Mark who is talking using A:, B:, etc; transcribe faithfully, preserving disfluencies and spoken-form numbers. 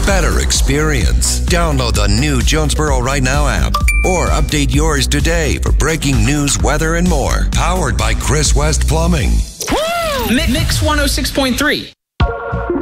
A: better experience. Download the new Jonesboro Right Now app or update yours today for breaking news, weather, and more. Powered by Chris West Plumbing.
B: Mix one oh six point three.